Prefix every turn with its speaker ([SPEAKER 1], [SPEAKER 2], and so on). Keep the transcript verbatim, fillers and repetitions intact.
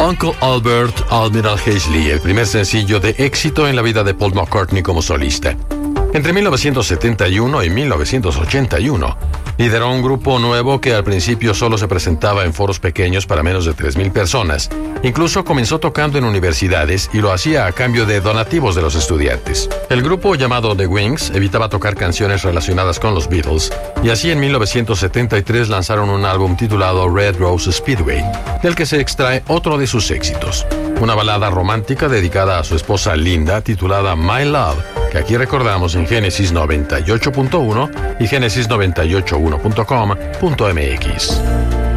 [SPEAKER 1] Uncle Albert Admiral Hazley, el primer sencillo de éxito en la vida de Paul McCartney como solista. Entre mil novecientos setenta y uno y mil novecientos ochenta y uno, lideró un grupo nuevo que al principio solo se presentaba en foros pequeños para menos de tres mil personas. Incluso comenzó tocando en universidades y lo hacía a cambio de donativos de los estudiantes. El grupo, llamado The Wings, evitaba tocar canciones relacionadas con los Beatles, y así en mil novecientos setenta y tres lanzaron un álbum titulado Red Rose Speedway, del que se extrae otro de sus éxitos, una balada romántica dedicada a su esposa Linda titulada My Love, que aquí recordamos en Génesis noventa y ocho punto uno y Génesis noventa y ocho punto uno punto com punto m x.